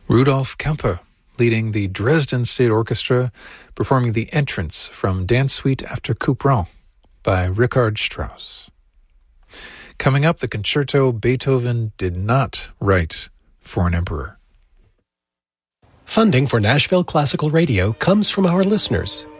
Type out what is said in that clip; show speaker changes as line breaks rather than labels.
Rudolf Kempe, leading the Dresden State Orchestra, performing the entrance from Dance Suite after Couperin by Richard Strauss. Coming up, the concerto Beethoven did not write for an emperor.
Funding for Nashville Classical Radio comes from our listeners